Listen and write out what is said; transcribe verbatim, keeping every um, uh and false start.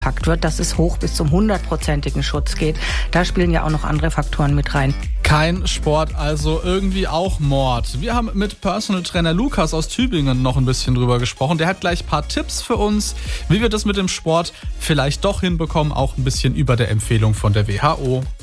gepackt wird, dass es hoch bis zum hundertprozentigen Schutz geht. Da spielen ja auch noch andere Faktoren mit rein. Kein Sport, also irgendwie auch Mord. Wir haben mit Personal Trainer Lukas aus Tübingen noch ein bisschen drüber gesprochen. Der hat gleich ein paar Tipps für uns, wie wir das mit dem Sport vielleicht doch hinbekommen, auch ein bisschen über der Empfehlung von der W H O.